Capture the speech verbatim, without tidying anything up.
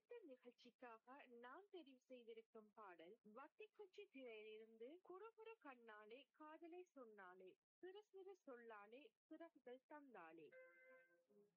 அடுத்த நிகழ்ச்சிக்காக நான் தெரிவு செய்திருக்கும் பாடல் வத்திக்குச்சி திரையிலிருந்து குறுகுறு கண்ணாலே காதலை சொன்னாலே சிறு சிறு சொல்லாலே சிறகுகள் தந்தாலே.